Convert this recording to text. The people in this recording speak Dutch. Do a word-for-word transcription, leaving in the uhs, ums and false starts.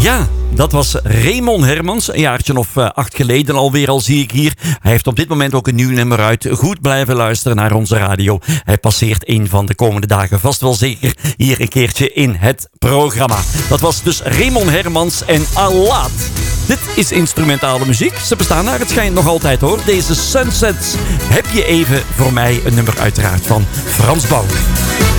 Ja, dat was Raymond Hermans. Een jaartje of uh, acht geleden alweer, al zie ik hier. Hij heeft op dit moment ook een nieuw nummer uit. Goed blijven luisteren naar onze radio. Hij passeert een van de komende dagen vast wel zeker hier een keertje in het programma. Dat was dus Raymond Hermans en Alaat. Dit is instrumentale muziek. Ze bestaan naar het schijnt nog altijd hoor. Deze Sunsets. Heb je even voor mij een nummer uiteraard van Frans Bauer.